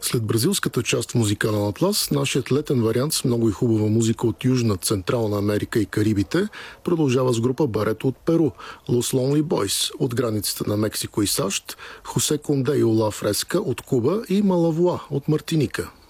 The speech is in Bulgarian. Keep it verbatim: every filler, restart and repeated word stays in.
След бразилската част в музикален атлас, нашият летен вариант с много и хубава музика от Южна, Централна Америка и Карибите продължава с група Барето от Перу, Los Lonely Boys от границата на Мексико и САЩ, Хосе Конде и Ола Фреска от Куба и Малавуа от Мартиника.